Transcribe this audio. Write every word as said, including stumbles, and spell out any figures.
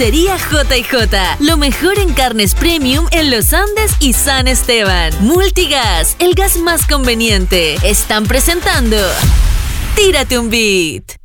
Sería J y J, lo mejor en carnes premium en Los Andes y San Esteban. Multigas, el gas más conveniente. Están presentando Tírate un Beat.